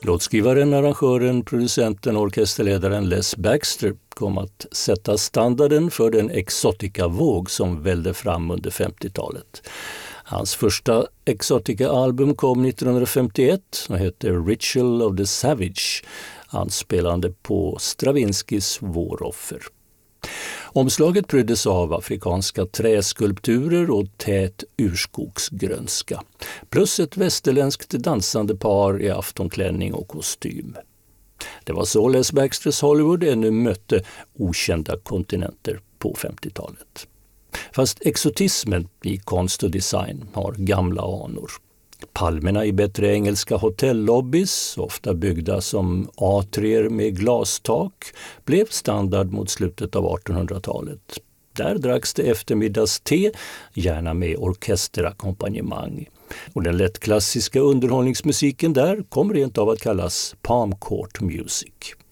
Låtskrivaren, arrangören, producenten och orkesterledaren Les Baxter kom att sätta standarden för den exotica-våg som välde fram under 50-talet. Hans första exotica-album kom 1951 och hette Ritual of the Savage, anspelande på Stravinskys Våroffer. Omslaget pryddes av afrikanska träskulpturer och tät urskogsgrönska, plus ett västerländskt dansande par i aftonklänning och kostym. Det var så Les Baxters Hollywood ännu mötte okända kontinenter på 50-talet. Fast exotismen i konst och design har gamla anor. Palmerna i bättre engelska hotellobbys, ofta byggda som atrier med glastak, blev standard mot slutet av 1800-talet. Där dracks det eftermiddagste, gärna med orkesterakkompanjemang. Och den lättklassiska underhållningsmusiken där kom rent av att kallas Palm Court Music.